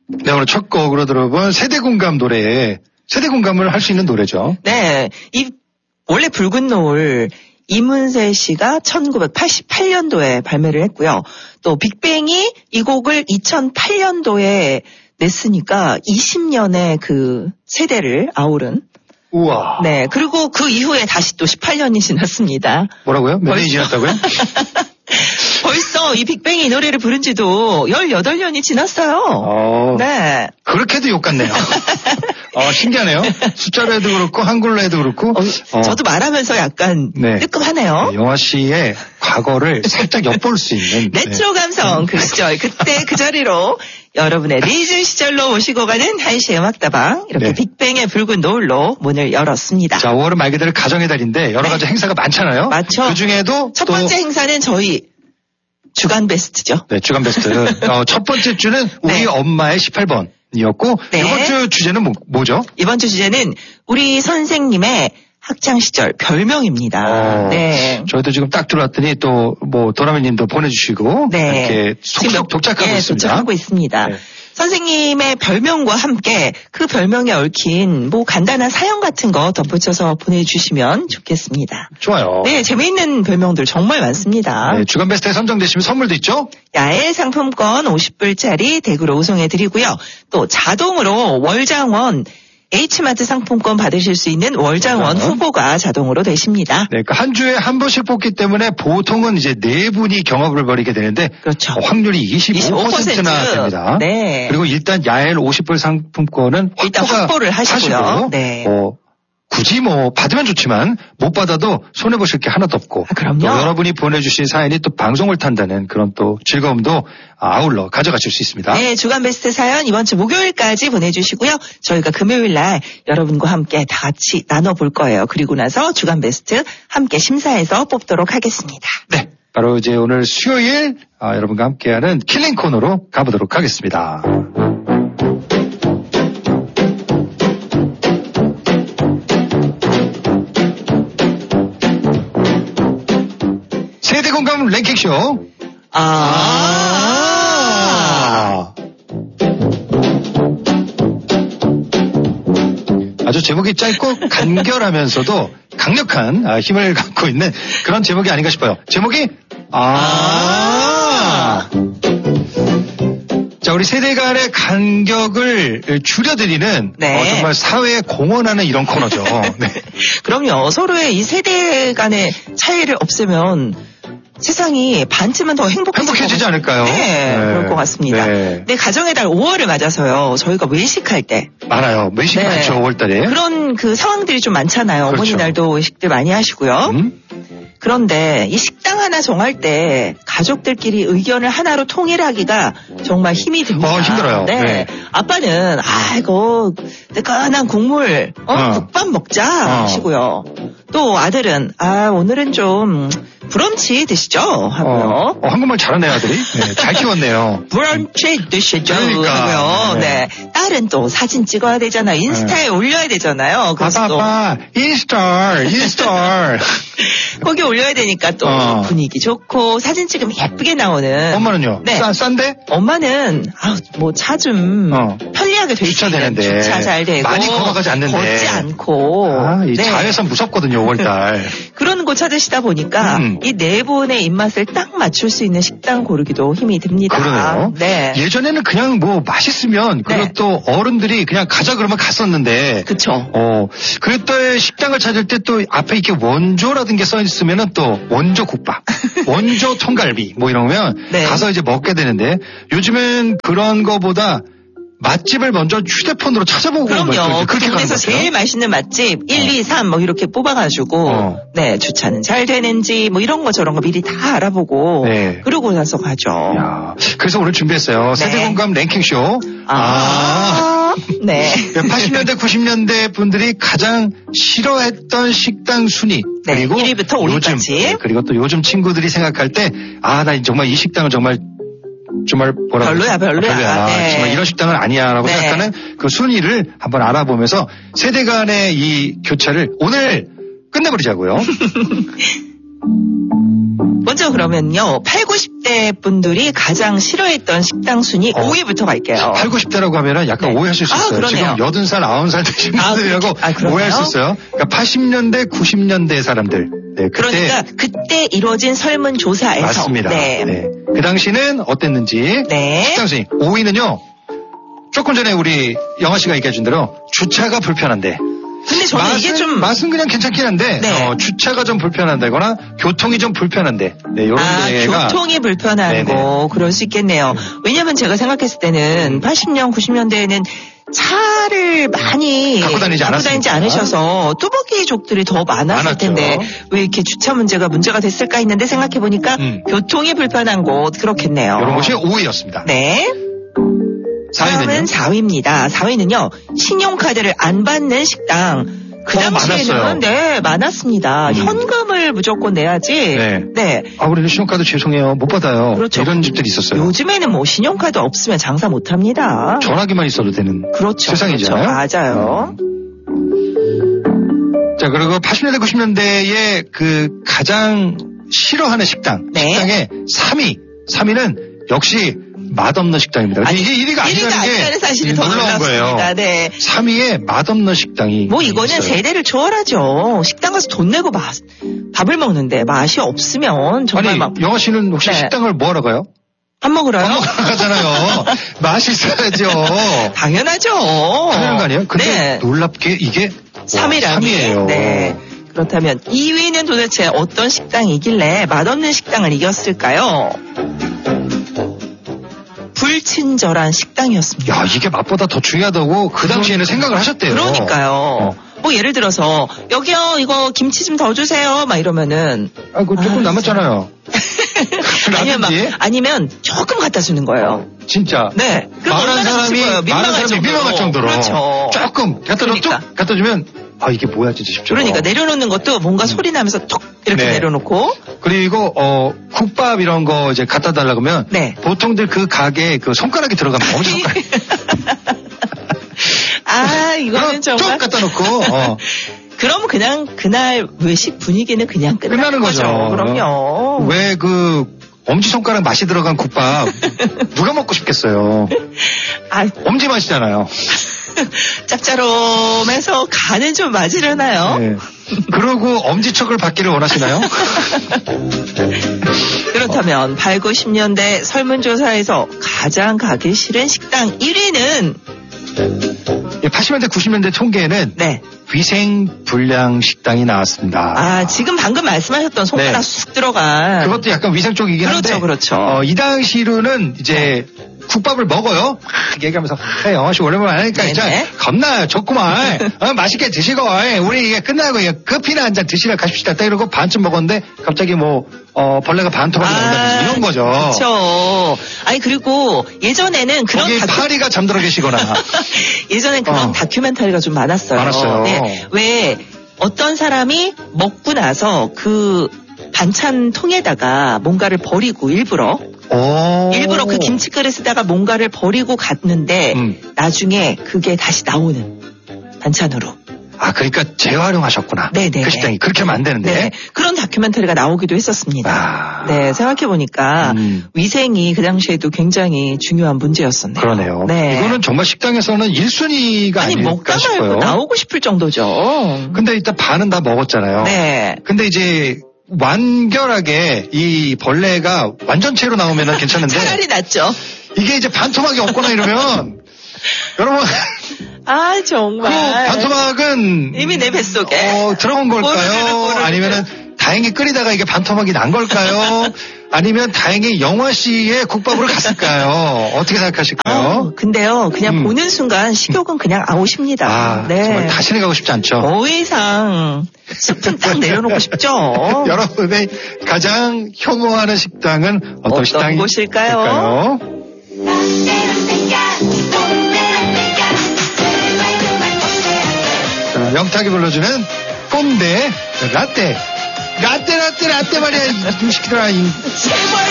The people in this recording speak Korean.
네, 오늘 첫 곡으로 들어본 세대공감 노래, 세대공감을 할 수 있는 노래죠. 네, 원래 붉은 노을 이문세 씨가 1988년도에 발매를 했고요. 또 빅뱅이 이 곡을 2008년도에 냈으니까 20년의 그 세대를 아우른. 우와. 네, 그리고 그 이후에 다시 또 18년이 지났습니다. 뭐라고요? 몇 년이 지났다고요? 벌써 이 빅뱅이 이 노래를 부른 지도 18년이 지났어요. 네. 그렇게도 욕 같네요. 신기하네요. 숫자로 해도 그렇고 한글로 해도 그렇고. 저도 말하면서 약간 뜨끔하네요. 네, 영화 씨의 과거를 살짝 엿볼 수 있는. 레트로 감성 그 시절 그때 그 자리로 여러분의 리즈 시절로 모시고 가는 1시의 음악다방 이렇게 빅뱅의 붉은 노을로 문을 열었습니다. 자, 5월은 말 그대로 가정의 달인데 여러 가지 행사가 많잖아요. 맞죠. 그중에도 첫 번째 행사는 저희 주간 베스트죠. 네, 주간 베스트. 첫 번째 주는 우리 엄마의 18번이었고 이번 주 주제는 뭐죠? 이번 주 주제는 우리 선생님의 학창 시절 별명입니다. 네. 저희도 지금 딱 들어왔더니 또 도라미님도 보내주시고 이렇게 속속 도착하고 있습니다. 도착하고 있습니다. 네. 선생님의 별명과 함께 그 별명에 얽힌 간단한 사연 같은 거 덧붙여서 보내주시면 좋겠습니다. 좋아요. 네, 재미있는 별명들 정말 많습니다. 네, 주간 베스트에 선정되시면 선물도 있죠? 야외 상품권 50불짜리 댁으로 우송해드리고요. 또 자동으로 월장원 H마트 상품권 받으실 수 있는 월장원 후보가 자동으로 되십니다. 네, 그러니까 한 주에 한 번씩 뽑기 때문에 보통은 이제 4분이 경합을 벌이게 되는데 그렇죠. 확률이 25%나 됩니다. 네. 그리고 일단 야엘 50불 상품권은 일단 확보를 하시고요. 네. 굳이 받으면 좋지만 못 받아도 손해보실 게 하나도 없고 그럼요. 또 여러분이 보내주신 사연이 또 방송을 탄다는 그런 또 즐거움도 아울러 가져가실 수 있습니다. 네, 주간 베스트 사연 이번 주 목요일까지 보내주시고요. 저희가 금요일 날 여러분과 함께 다 같이 나눠볼 거예요. 그리고 나서 주간 베스트 함께 심사해서 뽑도록 하겠습니다. 네, 바로 이제 오늘 수요일 여러분과 함께하는 킬링 코너로 가보도록 하겠습니다. 세대공감 랭킹쇼. 아주 제목이 짧고 간결하면서도 강력한 힘을 갖고 있는 그런 제목이 아닌가 싶어요. 제목이 자, 우리 세대 간의 간격을 줄여드리는 정말 사회에 공헌하는 이런 코너죠. 네. 그럼요. 서로의 이 세대 간의 차이를 없애면 세상이 반쯤은 더 행복해지지 않을까요? 네, 그럴 것 같습니다. 네, 가정의 달 5월을 맞아서요. 저희가 외식할 때 많아요. 외식 많죠. 5월달에 그런 그 상황들이 좀 많잖아요. 그렇죠. 어머니 날도 외식들 많이 하시고요. 그런데 이 식당 하나 정할 때 가족들끼리 의견을 하나로 통일하기가 정말 힘이 듭니다. 힘들어요. 네. 아빠는 아이고 뜨끈한 국물 국밥 먹자 하시고요. 또 아들은 오늘은 좀 브런치 드시죠 하고요. 한국말 잘하네요 아들이. 네, 잘 키웠네요. 브런치 드시죠 그러니까. 하고요. 네. 딸은 또 사진 찍어야 되잖아요. 인스타에 올려야 되잖아요. 아빠 인스타. 거기 올려야 되니까 또 분위기 좋고 사진 찍으면 예쁘게 나오는. 엄마는요? 네. 싼데? 엄마는 차 좀 편리하게 돼 있어야 되는데 주차 잘 되고 많이 걸어가지 않는데 걷지 않고 이 자외선 무섭거든요 5월달. 그런 곳 찾으시다 보니까 이 네 분의 입맛을 딱 맞출 수 있는 식당 고르기도 힘이 듭니다. 그러네요. 네. 예전에는 그냥 맛있으면 그것도 어른들이 그냥 가자 그러면 갔었는데. 그렇죠. 그리고 또 식당을 찾을 때 또 앞에 이렇게 원조라든 게 써 있으면은 또 원조 국밥, 원조 통갈비 이러면 가서 이제 먹게 되는데 요즘은 그런 거보다 맛집을 먼저 휴대폰으로 찾아보고 그럼요. 그 동네에서 제일 맛있는 맛집 1, 2, 3 이렇게 뽑아가지고 주차는 잘 되는지 이런 거 저런 거 미리 다 알아보고 그러고 나서 가죠. 야, 그래서 오늘 준비했어요. 세대공감 랭킹쇼. 네. 80년대 90년대 분들이 가장 싫어했던 식당 순위 그리고 1위부터 5위까지 그리고 또 요즘 친구들이 생각할 때 나 정말 이 식당은 정말 별로야. 네. 정말 이런 식당은 아니야라고 생각하는 그 순위를 한번 알아보면서 세대 간의 이 교차를 오늘 끝내버리자고요. 먼저 그러면요. 8, 90대 분들이 가장 싫어했던 식당 순위 5위부터 갈게요. 8, 90대라고 하면은 약간 오해하실 수 있어요. 그러네요. 지금 80살, 90살 되신 분들이라고 오해할 수 있어요. 그러니까 80년대, 90년대 사람들. 네, 그러니까 그때 이루어진 설문조사에서. 맞습니다. 네. 네. 그 당시는 어땠는지. 네. 식당 순위. 5위는요. 조금 전에 우리 영아 씨가 얘기해 준 대로 주차가 불편한데. 근데 저는 이게 좀 맛은 그냥 괜찮긴 한데 주차가 좀 불편한다거나 교통이 좀 불편한데 이런 데가 교통이 불편한 거 그럴 수 있겠네요. 왜냐하면 제가 생각했을 때는 80년 90년대에는 차를 많이 갖고 다니지 않으셔서 뚜벅이족들이 더 많았을 텐데 왜 이렇게 주차 문제가 됐을까 했는데 생각해보니까 교통이 불편한 곳 그렇겠네요. 이런 곳이 5위였습니다. 네. 다음은 4위입니다. 4위는요. 신용카드를 안 받는 식당. 그 당시에는 많았습니다. 현금을 무조건 내야지. 네. 우리는 신용카드 죄송해요. 못 받아요. 그렇죠. 이런 집들이 있었어요. 요즘에는 뭐 신용카드 없으면 장사 못 합니다. 전화기만 있어도 되는 세상이잖아요. 맞아요. 자, 그리고 80년대 90년대에 그 가장 싫어하는 식당. 식당의 3위는 역시 맛없는 식당입니다. 이게 1위가 아니라는 게 사실이 더 놀라운 거예요. 네. 3위에 맛없는 식당이 이거는 있어요. 세대를 초월하죠. 식당 가서 돈 내고 밥을 먹는데 맛이 없으면 정말 영아 씨는 혹시 식당을 뭐 하러 가요? 밥 먹으러요? 밥 먹으러 가잖아요. 맛이 있어야죠. 당연하죠. 당연한 거 아니에요? 근데 놀랍게 이게 3위예요. 네. 그렇다면 2위는 도대체 어떤 식당이길래 맛없는 식당을 이겼을까요? 불친절한 식당이었습니다. 야, 이게 맛보다 더 중요하다고 그 당시에는 생각을 하셨대요. 그러니까요. 예를 들어서 여기요 이거 김치 좀 더 주세요 막 이러면은 그거 조금 남았잖아요. 아니면 조금 갖다 주는 거예요. 진짜. 네. 많은 사람이 민망할 정도로. 그렇죠. 조금 갖다 주면 이게 뭐야 진짜 싶죠. 그러니까 내려놓는 것도 뭔가 소리 나면서 톡 이렇게 내려놓고. 그리고 국밥 이런 거 이제 갖다 달라고 하면 보통들 그 가게에 그 손가락이 들어가면 엄청 손가락이. 이거는 정말. 쭉 갖다 놓고. 그럼 그냥 그날 외식 분위기는 그냥 끝나는 거죠. 그럼요. 왜 엄지손가락 맛이 들어간 국밥 누가 먹고 싶겠어요. 엄지 맛이잖아요. 짭짤하면서 간은 좀 맞으려나요? 네. 그러고 엄지척을 받기를 원하시나요? 그렇다면 8, 90년대 설문조사에서 가장 가기 싫은 식당 1위는 80년대 90년대 통계에는 위생 불량 식당이 나왔습니다. 지금 방금 말씀하셨던 손가락 쑥 들어간 그것도 약간 위생 쪽이긴 한데 그렇죠. 이 당시로는 이제 국밥을 먹어요. 얘기하면서 영아 씨 오랜만에 하니까 진짜 겁나 좋구만. 맛있게 드시고 우리 이게 끝나고 커피나 한 잔 드시러 가십시다. 딱 이러고 반쯤 먹었는데 갑자기 벌레가 반토막이 나온다든지 이런 거죠. 그렇죠. 그리고 예전에는 그런 파리가 잠들어 계시거나 예전엔 그런 다큐멘터리가 좀 많았어요. 네. 왜 어떤 사람이 먹고 나서 그 반찬 통에다가 뭔가를 버리고 일부러 그 김치 그릇에다가 뭔가를 버리고 갔는데 나중에 그게 다시 나오는 반찬으로. 그러니까 재활용하셨구나. 네네. 그 식당이 그렇게 하면 안 되는데. 네. 그런 다큐멘터리가 나오기도 했었습니다. 네, 생각해보니까 위생이 그 당시에도 굉장히 중요한 문제였었네요. 그러네요. 네. 이거는 정말 식당에서는 1순위가 아닐까 먹다 싶어요. 말고 나오고 싶을 정도죠. 근데 일단 반은 다 먹었잖아요. 네. 근데 이제 완결하게 이 벌레가 완전체로 나오면 괜찮은데. 차라리 낫죠. 이게 이제 반토막이 없거나 이러면 여러분. 정말. 그 반토막은 이미 내 뱃속에 들어간 걸까요? 아니면은 다행히 끓이다가 이게 반토막이 난 걸까요? 아니면 다행히 영화 씨의 국밥으로 갔을까요? 어떻게 생각하실까요? 근데요, 그냥 보는 순간 식욕은 그냥 아웃입니다. 네. 정말 다시는 가고 싶지 않죠. 더 이상 스푼 딱 내려놓고 싶죠. 여러분의 가장 혐오하는 식당은 어떤 식당이 곳일까요? 영탁이 불러주는 꼰대 라떼 말이야 이 시키더라.